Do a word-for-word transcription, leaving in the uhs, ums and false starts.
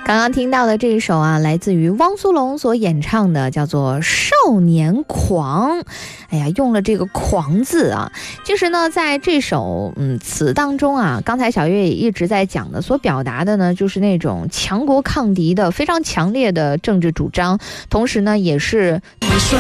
刚刚听到的这一首啊，来自于汪苏泷所演唱的，叫做《少年狂》。哎呀，用了这个狂字啊，其实呢在这首嗯词当中啊，刚才小月也一直在讲的，所表达的呢就是那种强国抗敌的非常强烈的政治主张，同时呢也是你说